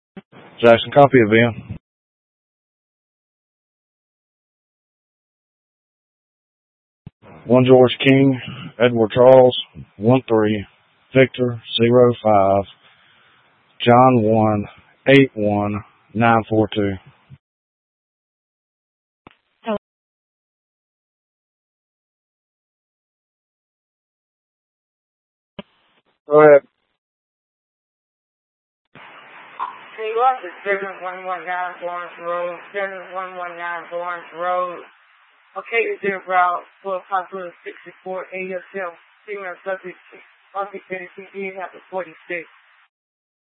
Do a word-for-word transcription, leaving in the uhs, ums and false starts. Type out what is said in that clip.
Jackson, copy of Ben. One George King, Edward Charles, one three, Victor zero five, John one eight one nine four two. Go ahead. Hey, what is seven one one nine Florence Road, seven one one nine Florence Road. Okay, is there about four possible sixty-four A S M, female subject, subject, T V, after forty-six.